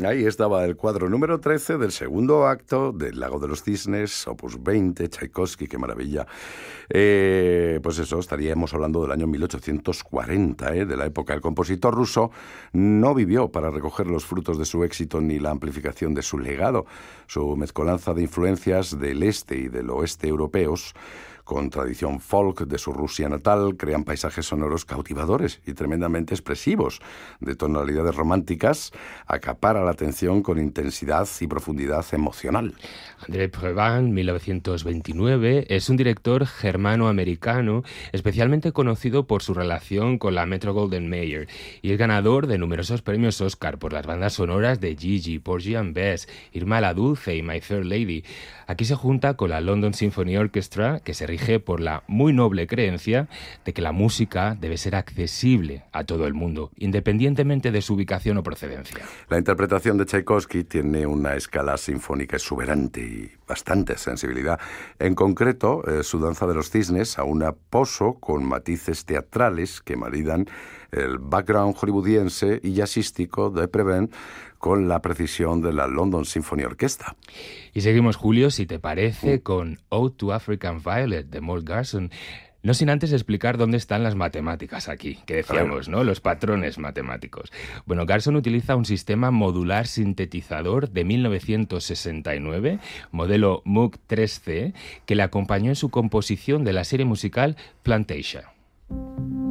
Ahí estaba el cuadro número 13 del segundo acto del Lago de los Cisnes, opus 20, Tchaikovsky, qué maravilla. Pues eso, estaríamos hablando del año 1840, de la época. El compositor ruso no vivió para recoger los frutos de su éxito ni la amplificación de su legado. Su mezcolanza de influencias del este y del oeste europeos, con tradición folk de su Rusia natal, crean paisajes sonoros cautivadores y tremendamente expresivos, de tonalidades románticas, acapara la atención con intensidad y profundidad emocional. André Previn, 1929, es un director germano-americano especialmente conocido por su relación con la Metro-Goldwyn-Mayer y es ganador de numerosos premios Oscar por las bandas sonoras de Gigi, Porgy and Bess, Irma la Dulce y My Fair Lady. Aquí se junta con la London Symphony Orchestra, que se rige por la muy noble creencia de que la música debe ser accesible a todo el mundo, independientemente de su ubicación o procedencia. La interpretación de Tchaikovsky tiene una escala sinfónica exuberante y bastante sensibilidad. En concreto, su Danza de los Cisnes aúna poso con matices teatrales que maridan el background hollywoodiense y jazzístico de Previn con la precisión de la London Symphony Orchestra. Y seguimos, Julio, si te parece, con Ode to African Violet de Mort Garson. No sin antes explicar dónde están las matemáticas aquí, que decíamos, ¿no? Los patrones matemáticos. Bueno, Garson utiliza un sistema modular sintetizador de 1969, modelo Moog 3C, que le acompañó en su composición de la serie musical Plantation.